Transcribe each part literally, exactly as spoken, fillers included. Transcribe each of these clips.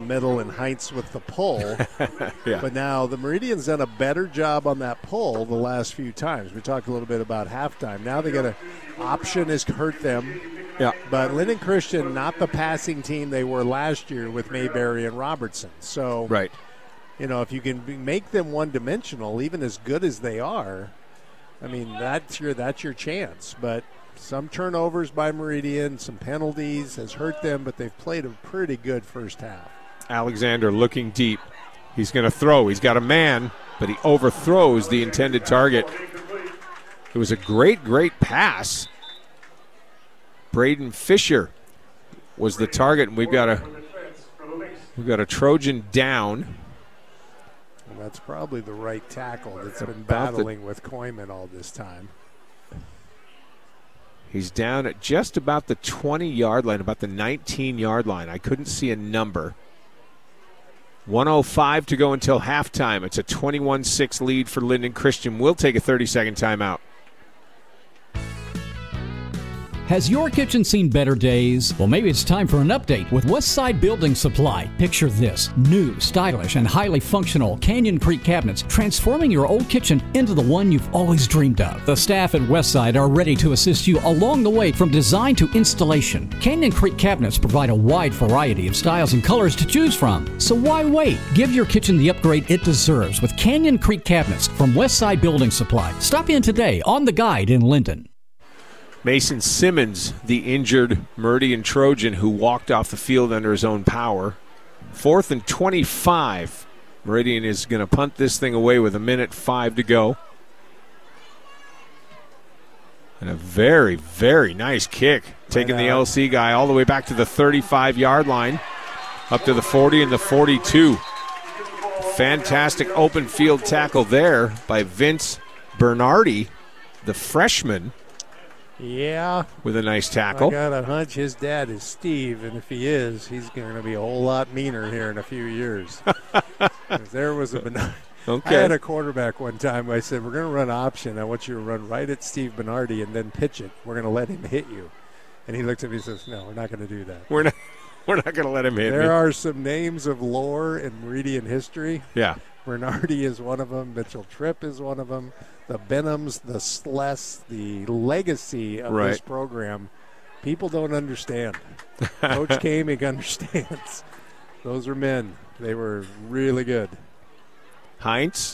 middle and Heinz with the pull. Yeah. But now the Meridian's done a better job on that pull the last few times. We talked a little bit about halftime. Now they got an option has hurt them. Yeah. But Linden Christian, not the passing team they were last year with Mayberry and Robertson. So, right. you know, if you can be, make them one-dimensional, even as good as they are, I mean, that's your that's your chance. But some turnovers by Meridian, some penalties has hurt them, but they've played a pretty good first half. Alexander looking deep. He's going to throw. He's got a man, but he overthrows the intended target. It was a great, great pass. Braden Fisher was the target, and we've got a we've got a Trojan down. Well, that's probably the right tackle that's been About battling with Koyman all this time. He's down at just about the twenty-yard line, about the nineteen-yard line. I couldn't see a number. one oh five to go until halftime. It's a twenty-one six lead for Linden Christian. We'll take a thirty-second timeout. Has your kitchen seen better days? Well, maybe it's time for an update with Westside Building Supply. Picture this: new, stylish, and highly functional Canyon Creek cabinets, transforming your old kitchen into the one you've always dreamed of. The staff at Westside are ready to assist you along the way from design to installation. Canyon Creek cabinets provide a wide variety of styles and colors to choose from. So why wait? Give your kitchen the upgrade it deserves with Canyon Creek cabinets from Westside Building Supply. Stop in today on The Guide in Linden. Mason Simmons, the injured Meridian Trojan who walked off the field under his own power. Fourth and twenty-five. Meridian is going to punt this thing away with a minute five to go. And a very, very nice kick. Taking the L C guy all the way back to the thirty-five-yard line. Up to the forty and the forty-two. Fantastic open field tackle there by Vince Bernardi, the freshman. Yeah. With a nice tackle. I got a hunch his dad is Steve, and if he is, he's going to be a whole lot meaner here in a few years. There was a Bernardi. Okay. I had a quarterback one time. I said, we're going to run option. I want you to run right at Steve Bernardi and then pitch it. We're going to let him hit you. And he looked at me and says, no, we're not going to do that. We're not We're not going to let him hit there me. There are some names of lore in Meridian history. Yeah. Bernardi is one of them. Mitchell Tripp is one of them. The Benhams, the Sless, the legacy of right. this program, people don't understand. Coach Kaming understands. Those are men. They were really good. Heinz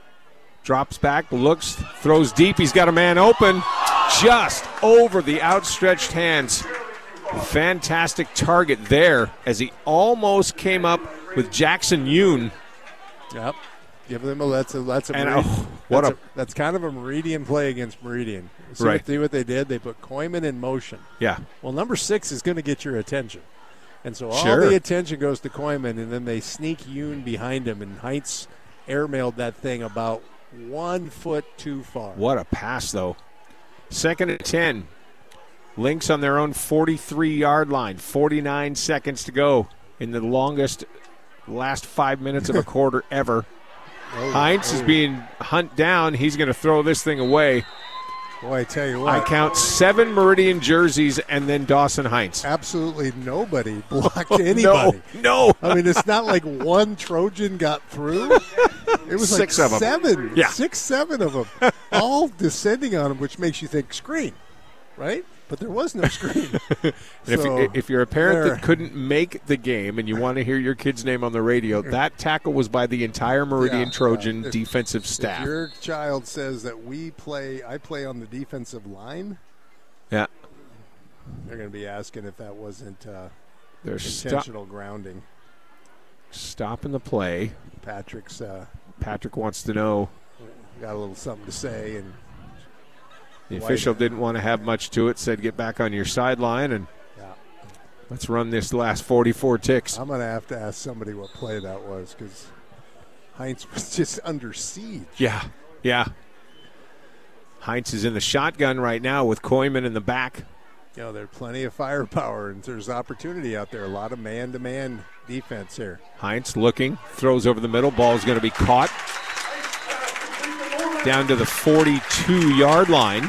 drops back, looks, throws deep. He's got a man open just over the outstretched hands. Fantastic target there as he almost came up with Jackson Yoon. Yep. Give them a that's a that's a and Meridian, oh, what that's a, a that's kind of a Meridian play against Meridian. See right. what, see what they did? They put Koyman in motion. Yeah. Well, number six is going to get your attention, and so all sure. the attention goes to Koyman, and then they sneak Yoon behind him, and Heinz airmailed that thing about one foot too far. What a pass, though! Second and ten. Lynx on their own forty-three-yard line. forty-nine seconds to go in the longest last five minutes of a quarter ever. Oh, Heinz oh. is being hunt down. He's going to throw this thing away. Boy, I tell you what. I count seven Meridian jerseys and then Dawson Heinz. Absolutely nobody blocked anybody. No, no. I mean, it's not like one Trojan got through. It was six like of seven. Them. Yeah. Six, seven of them. All descending on him, which makes you think screen, right? But there was no screen. so if, you, if you're a parent there. that couldn't make the game and you want to hear your kid's name on the radio, that tackle was by the entire Meridian yeah, Trojan uh, if, defensive staff. If your child says that we play, I play on the defensive line, yeah, they're going to be asking if that wasn't uh, They're intentional sto- grounding. Stopping the play. Patrick's. Uh, Patrick wants to know. Got a little something to say, and the official didn't want to have much to it, said get back on your sideline and yeah. let's run this last forty-four ticks. I'm going to have to ask somebody what play that was because Heinz was just under siege. Yeah, yeah. Heinz is in the shotgun right now with Koyman in the back. You know, there's plenty of firepower and there's opportunity out there. A lot of man-to-man defense here. Heinz looking, throws over the middle. Ball is going to be caught. Down to the forty-two-yard line.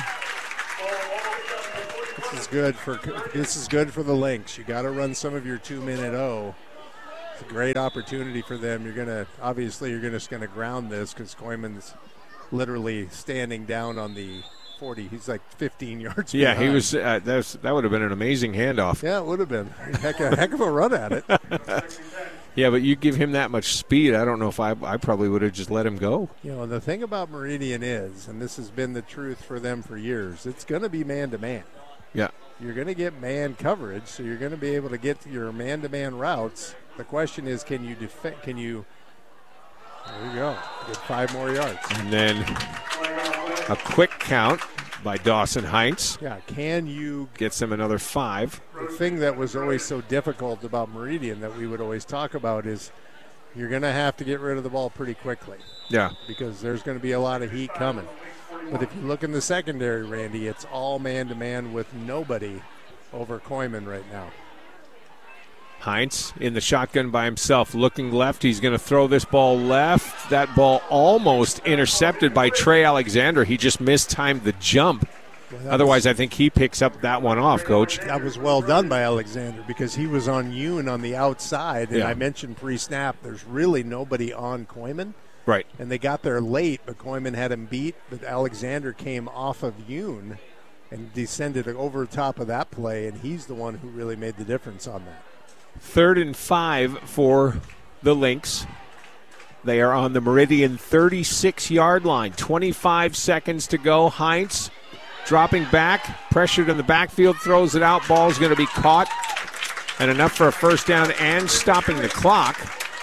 This is good for this is good for the Lynx. You got to run some of your two-minute O It's a great opportunity for them. You're going to, obviously, you're gonna, just going to ground this because Koyman's literally standing down on the forty. He's like fifteen yards Yeah, behind. he was. Uh, that's, that would have been an amazing handoff. Yeah, it would have been. Heck, a heck of a run at it. Yeah, but you give him that much speed, I don't know if I, I probably would have just let him go. You know, the thing about Meridian is, and this has been the truth for them for years, it's going to be man-to-man. Yeah. You're going to get man coverage, so you're going to be able to get your man-to-man routes. The question is, can you defend? Can you? There you go. Get five more yards. And then a quick count by Dawson Heinz Yeah. Can you? gets him another five. The thing that was always so difficult about Meridian that we would always talk about is you're going to have to get rid of the ball pretty quickly Yeah. because there's going to be a lot of heat coming. But if you look in the secondary, Randy, it's all man-to-man with nobody over Koyman right now. Heinz in the shotgun by himself, looking left. He's going to throw this ball left. That ball almost intercepted by Trey Alexander. He just mistimed the jump. Well, Otherwise, I think he picks up that one off, Coach. That was well done by Alexander because he was on Yoon on the outside. And Yeah. I mentioned pre-snap, there's really nobody on Koyman. Right. And they got there late, but Koyman had him beat. But Alexander came off of Yoon and descended over the top of that play, and he's the one who really made the difference on that. Third and five for the Lynx. They are on the Meridian thirty-six-yard line. twenty-five seconds to go. Heinz dropping back, pressured in the backfield, throws it out. Ball's going to be caught, and enough for a first down and stopping the clock.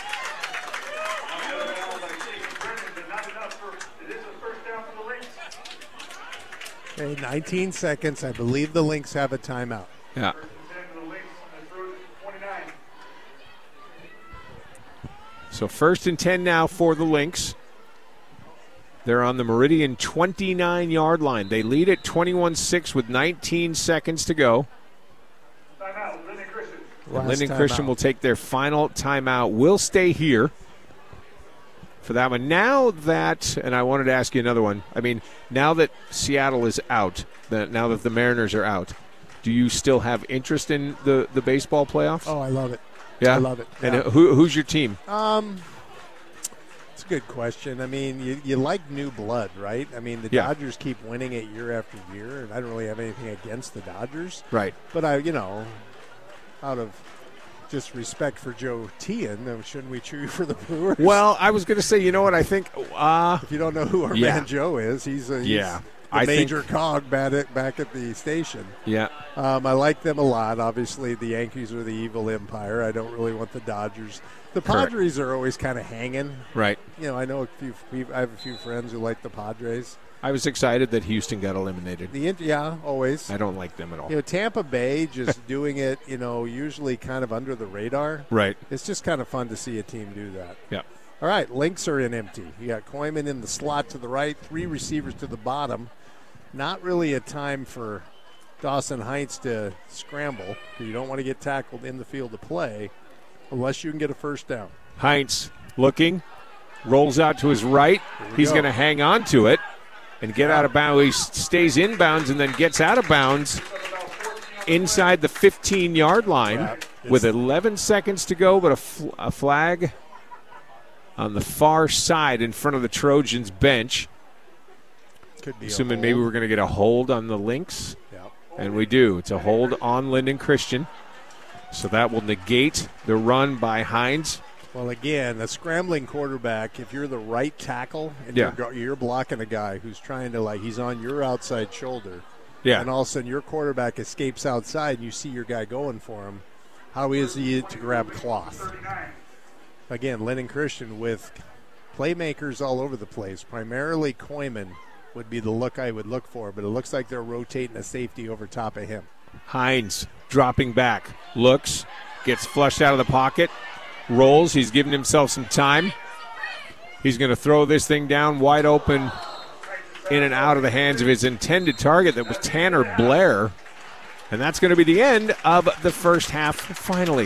Okay, nineteen seconds. I believe the Lynx have a timeout. Yeah. So first and ten now for the Lynx. They're on the Meridian twenty-nine-yard line. They lead at twenty-one six with nineteen seconds to go. Timeout, Lyndon Christian. Last Lyndon timeout. Christian will take their final timeout. We'll stay here for that one. Now that, and I wanted to ask you another one. I mean, now that Seattle is out, that now that the Mariners are out, do you still have interest in the, the baseball playoffs? Oh, I love it. yeah, I love it. And Yeah. uh, who, who's your team? Um, it's a good question. I mean, you, you like new blood, right? I mean, the Yeah. Dodgers keep winning it year after year, and I don't really have anything against the Dodgers. Right. But I, you know, out of just respect for Joe Tian, uh, shouldn't we cheer for the Brewers? Well, I was going to say, you know what? I think uh, if you don't know who our Yeah. man Joe is, he's a he's Yeah. the I major think- cog back at, back at the station. yeah, Um, I like them a lot. Obviously, the Yankees are the evil empire. I don't really want the Dodgers. The Correct. Padres are always kind of hanging. right. You know, I know a few. I have a few friends who like the Padres. I was excited that Houston got eliminated. The yeah, always. I don't like them at all. You know, Tampa Bay just doing it. You know, usually kind of under the radar. Right. It's just kind of fun to see a team do that. Yeah. All right, Lynx are in empty. You got Koyman in the slot to the right, three receivers to the bottom. Not really a time for Dawson Heinz to scramble because you don't want to get tackled in the field of play unless you can get a first down. Heinz looking, rolls out to his right. we He's go. going to hang on to it and get out of bounds. He s- stays in bounds and then gets out of bounds inside the fifteen-yard line Yeah, with it's- eleven seconds to go, but a, fl- a flag on the far side in front of the Trojans bench. Could be a Assuming maybe hold. we're going to get a hold on the Lynx. Yeah. And we do. It's a hold on Lyndon Christian. So that will negate the run by Heinz. Well, again, a scrambling quarterback, if you're the right tackle and Yeah. you're, go- you're blocking a guy who's trying to, like, he's on your outside shoulder, Yeah. and all of a sudden your quarterback escapes outside and you see your guy going for him, how is he to grab cloth? Again, Lyndon Christian with playmakers all over the place. Primarily Koyman would be the look I would look for, but it looks like they're rotating a safety over top of him. Heinz dropping back, looks, gets flushed out of the pocket, rolls. He's giving himself some time. He's going to throw this thing down wide open in and out of the hands of his intended target that was Tanner Blair. And that's going to be the end of the first half, finally.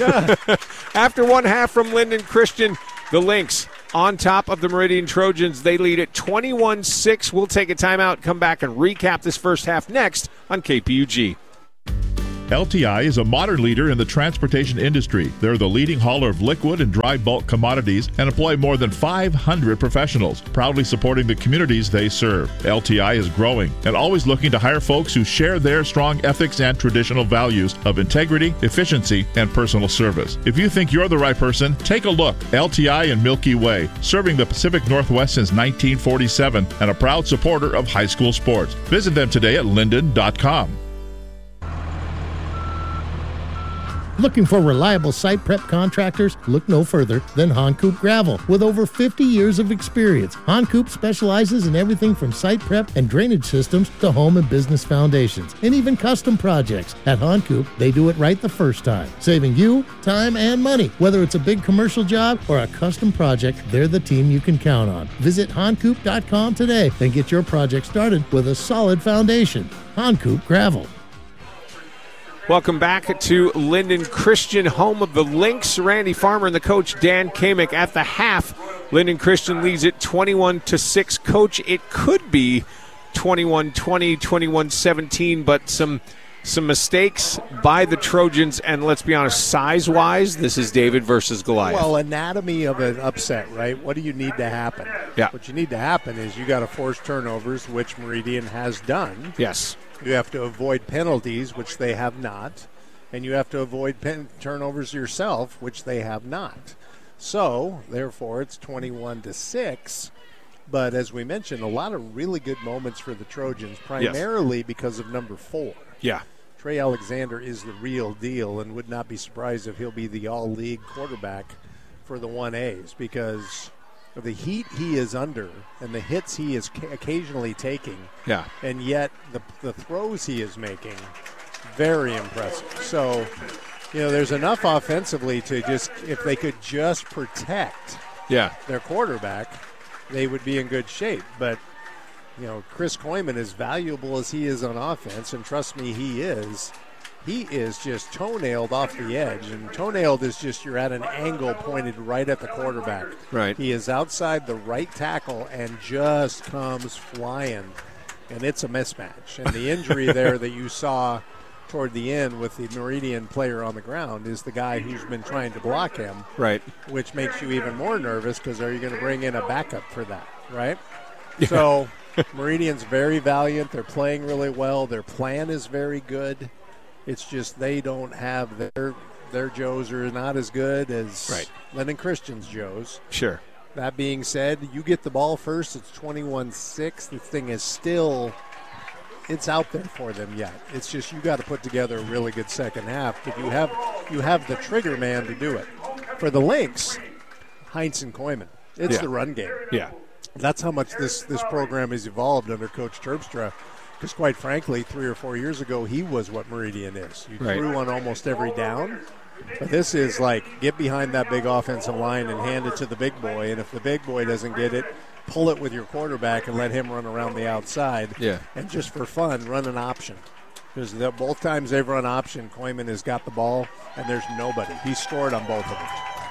After one half from Lyndon Christian, the Lynx on top of the Meridian Trojans. They lead at twenty-one six. We'll take a timeout, come back and recap this first half next on K P U G. L T I is a modern leader in the transportation industry. They're the leading hauler of liquid and dry bulk commodities and employ more than five hundred professionals, proudly supporting the communities they serve. L T I is growing and always looking to hire folks who share their strong ethics and traditional values of integrity, efficiency, and personal service. If you think you're the right person, take a look. L T I and Milky Way, serving the Pacific Northwest since nineteen forty-seven and a proud supporter of high school sports. Visit them today at linden dot com. Looking for reliable site prep contractors? Look no further than Honcoop Gravel. With over fifty years of experience, Honcoop specializes in everything from site prep and drainage systems to home and business foundations, and even custom projects. At Honcoop, they do it right the first time, saving you time and money. Whether it's a big commercial job or a custom project, they're the team you can count on. Visit honcoop dot com today and get your project started with a solid foundation. Honcoop Gravel. Welcome back to Linden Christian, home of the Lynx. Randy Farmer and the coach Dan Kamick at the half. Linden Christian leads it twenty-one to six. Coach, it could be twenty-one twenty, twenty-one seventeen, but some some mistakes by the Trojans, and let's be honest, size-wise, this is David versus Goliath. Well, anatomy of an upset, right? What do you need to happen? Yeah. What you need to happen is you got to force turnovers, which Meridian has done. Yes. You have to avoid penalties, which they have not. And you have to avoid pen- turnovers yourself, which they have not. So, therefore, it's twenty-one to six. But as we mentioned, a lot of really good moments for the Trojans, primarily yes. because of number four. Yeah. Trey Alexander is the real deal, and would not be surprised if he'll be the all-league quarterback for the one A's, because of the heat he is under and the hits he is ca- occasionally taking. Yeah. And yet the the throws he is making, very impressive. So, you know, there's enough offensively to just, if they could just protect yeah. their quarterback, they would be in good shape. But, you know, Chris Koyman, as valuable as he is on offense, and trust me, he is, he is just toenailed off the edge. And toenailed is just you're at an angle pointed right at the quarterback. Right. He is outside the right tackle and just comes flying. And it's a mismatch. And the injury there that you saw toward the end with the Meridian player on the ground is the guy who's been trying to block him. Right. Which makes you even more nervous, because are you going to bring in a backup for that, right? Yeah. So Meridian's very valiant. They're playing really well. Their plan is very good. It's just they don't have their their Joes are not as good as right. Linden Christian's Joes. Sure. That being said, you get the ball first. It's twenty-one six. This thing is still, it's out there for them yet. It's just you got to put together a really good second half. But you have you have the trigger man to do it. For the Lynx, Heinz and Koyman. It's yeah. the run game. Yeah. That's how much this, this program has evolved under Coach Terpstra. Because quite frankly, three or four years ago, he was what Meridian is. You right. threw on almost every down. But this is like, get behind that big offensive line and hand it to the big boy. And if the big boy doesn't get it, pull it with your quarterback and let him run around the outside. Yeah. And just for fun, run an option. Because both times they've run option, Koyman has got the ball, and there's nobody. He's scored on both of them.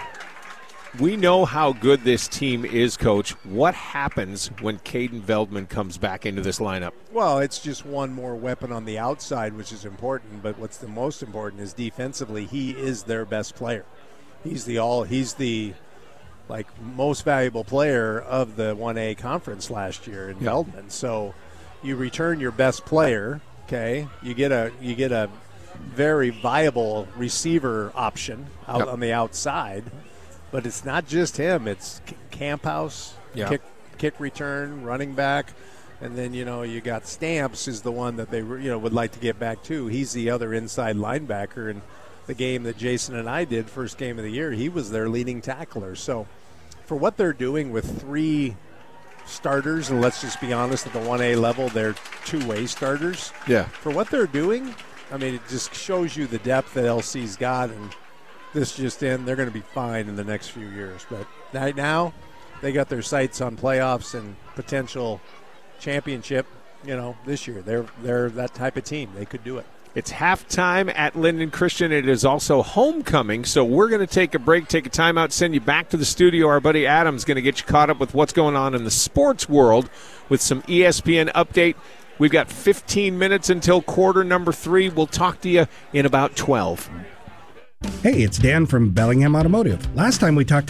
We know how good this team is, Coach. What happens when Caden Veldman comes back into this lineup? Well, it's just one more weapon on the outside, which is important. But what's the most important is defensively, he is their best player. He's the all. He's the like most valuable player of the one A conference last year in yep. Veldman. So you return your best player. Okay, you get a you get a very viable receiver option out yep. on the outside. But it's not just him. It's Camphouse, yeah. kick, kick return, running back, and then you know you got Stamps is the one that they you know would like to get back to. He's the other inside linebacker. And the game that Jason and I did, first game of the year, he was their leading tackler. So for what they're doing with three starters, and let's just be honest, at the one A level, they're two-way starters. Yeah. For what they're doing, I mean, it just shows you the depth that L C's got, and this just in, they're going to be fine in the next few years. But right now, they got their sights on playoffs and potential championship, you know, this year. They're they're that type of team. They could do it. It's halftime at Linden Christian. It is also homecoming, so we're going to take a break, take a timeout, send you back to the studio. Our buddy Adam's going to get you caught up with what's going on in the sports world with some E S P N update We've got fifteen minutes until quarter number three. We'll talk to you in about twelve. Hey, it's Dan from Bellingham Automotive. Last time we talked